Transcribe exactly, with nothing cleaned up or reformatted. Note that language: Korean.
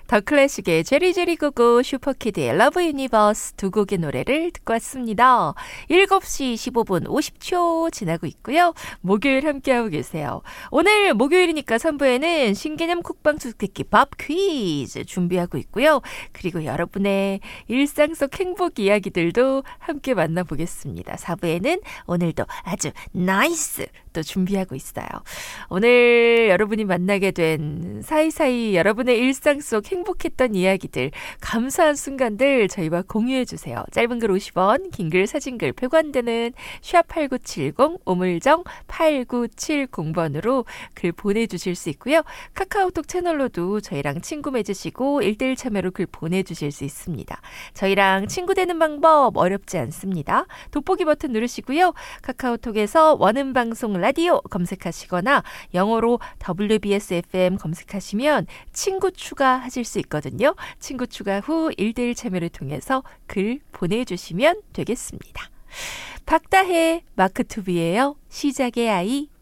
더 클래식의 제리제리고고, 슈퍼키드의 러브 유니버스 두 곡의 노래를 듣고 왔습니다. 일곱 시 십오 분 오십 초 지나고 있고요. 목요일 함께하고 계세요. 오늘 목요일이니까 삼 부에는 신개념 쿡방 수수께끼 밥 퀴즈 준비하고 있고요. 그리고 여러분의 일상 속 행복 이야기들도 함께 만나보겠습니다. 사 부에는 오늘도 아주 나이스 또 준비하고 있어요. 오늘 여러분이 만나게 된 사이사이 여러분의 일상 속 행복했던 이야기들, 감사한 순간들 저희와 공유해 주세요. 짧은 글 오십 원, 긴 글, 사진 글 백 원 되는 샵 팔구칠공, 우물정 팔구칠공 번으로 글 보내주실 수 있고요. 카카오톡 채널로도 저희랑 친구 맺으시고 일대일 참여로 글 보내주실 수 있습니다. 저희랑 친구 되는 방법 어렵지 않습니다. 돋보기 버튼 누르시고요. 카카오톡에서 원음방송 라디오 검색하시거나 영어로 더블유비에스 에프엠 검색하시면 친구 추가하실 수 있거든요. 친구 추가 후 일대일 참여를 통해서 글 보내주시면 되겠습니다. 박다혜 마크투비예요. 시작의 아이.